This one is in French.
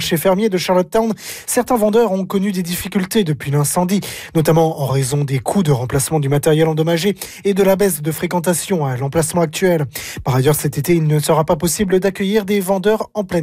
marché fermier de Charlottetown, certains vendeurs ont connu des difficultés depuis l'incendie, notamment en raison des coûts de remplacement du matériel endommagé et de la baisse de fréquentation à l'emplacement actuel. Par ailleurs, cet été, il ne sera pas possible d'accueillir des vendeurs en pleine